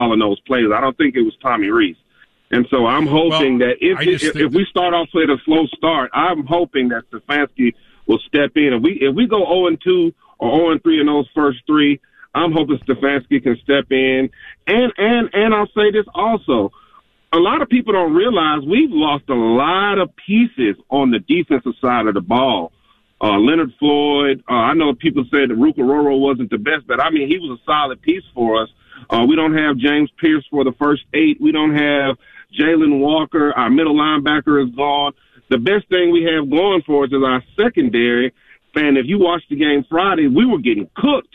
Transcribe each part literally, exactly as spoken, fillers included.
calling those plays. I don't think it was Tommy Rees. And so I'm hoping well, that if if, if, if we start off with a slow start, I'm hoping that Stefanski will step in. If we if we go oh and two or oh and three in those first three, I'm hoping Stefanski can step in. And and and I'll say this also. A lot of people don't realize we've lost a lot of pieces on the defensive side of the ball. Uh, Leonard Floyd, uh, I know people said that Ruka Roro wasn't the best, but, I mean, he was a solid piece for us. Uh, we don't have James Pierce for the first eight. We don't have Jalen Walker. Our middle linebacker is gone. The best thing we have going for us is our secondary. And if you watched the game Friday, we were getting cooked.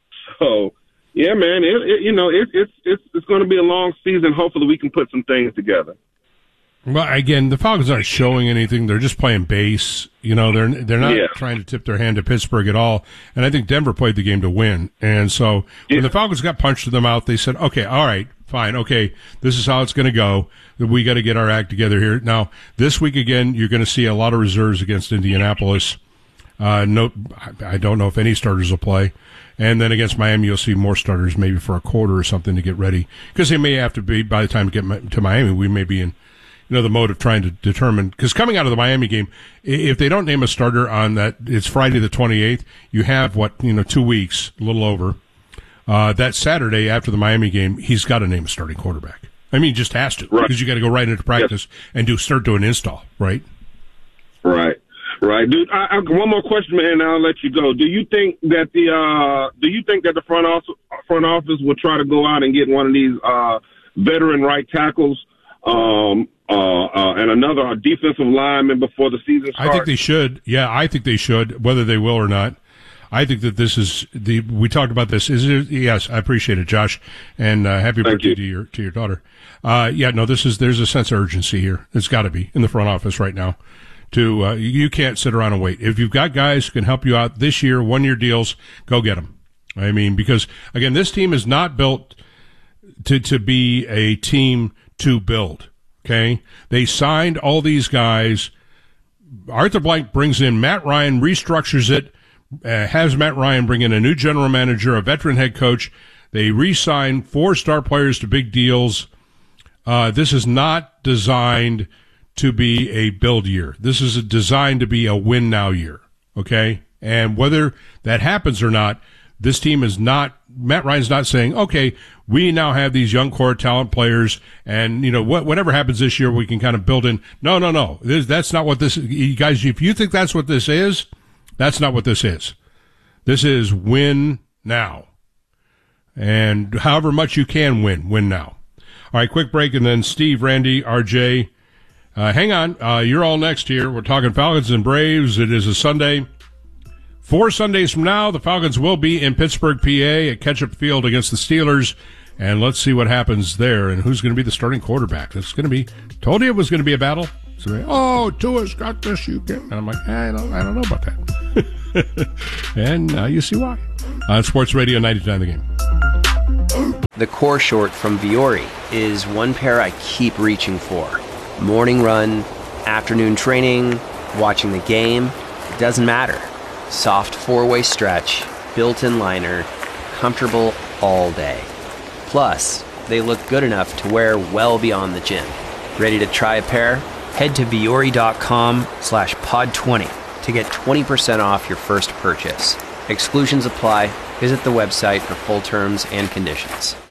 So, yeah, man, it, it, you know, it, it's it's it's going to be a long season. Hopefully we can put some things together. Well, again, the Falcons aren't showing anything. They're just playing base. You know, they're they're not yeah. trying to tip their hand to Pittsburgh at all. And I think Denver played the game to win. And so when yeah. the Falcons got punched in the mouth, they said, okay, all right, fine, okay, this is how it's going to go. We got to get our act together here. Now, this week, again, you're going to see a lot of reserves against Indianapolis. Uh, no, I don't know if any starters will play. And then against Miami, you'll see more starters maybe for a quarter or something to get ready. Because they may have to be, by the time we get to Miami, we may be in you know, the mode of trying to determine, because coming out of the Miami game, if they don't name a starter on that, it's Friday the twenty-eighth, you have, what, you know, two weeks, a little over. Uh, that Saturday after the Miami game, he's got to name a starting quarterback. I mean, he just has to, right. because you got to go right into practice yes. and do start doing install, right? Right, right. Dude, I, I, one more question, man, and I'll let you go. Do you think that the uh, do you think that the front office front office will try to go out and get one of these uh, veteran right tackles? Um, uh, uh, and another defensive lineman before the season starts? I think they should. Yeah, I think they should, whether they will or not. I think that this is the. We talked about this. Is it? Yes, I appreciate it, Josh, and uh, happy Thank birthday you. to your to your daughter. Uh, yeah, no, this is. There's a sense of urgency here. It's got to be in the front office right now. To uh, you can't sit around and wait. If you've got guys who can help you out this year, one year deals, go get them. I mean, because again, this team is not built to to be a team to build. Okay, they signed all these guys. Arthur Blank brings in Matt Ryan, restructures it, uh, has Matt Ryan bring in a new general manager, a veteran head coach. They re-sign four star players to big deals. Uh, this is not designed to be a build year. This is designed to be a win now year. Okay, and whether that happens or not, this team is not, Matt Ryan's not saying, okay, we now have these young core talent players and, you know, what, whatever happens this year, we can kind of build in. No, no, no. This, that's not what this, you guys, if you think that's what this is, that's not what this is. This is win now. And however much you can win, win now. All right, quick break, and then Steve, Randy, R J, uh, hang on. Uh, you're all next here. We're talking Falcons and Braves. It is a Sunday. Four Sundays from now, the Falcons will be in Pittsburgh, P A at Ketchup Field against the Steelers. And let's see what happens there and who's going to be the starting quarterback. It's going to be, told you it was going to be a battle. So, oh, Tua's got this, you can. And I'm like, I don't, I don't know about that. and uh, you see why. On Sports Radio ninety-nine The Game. The core short from Vuori is one pair I keep reaching for. Morning run, afternoon training, watching the game, it doesn't matter. Soft four-way stretch, built-in liner, comfortable all day. Plus, they look good enough to wear well beyond the gym. Ready to try a pair? Head to Vuori.com slash pod 20 to get twenty percent off your first purchase. Exclusions apply. Visit the website for full terms and conditions.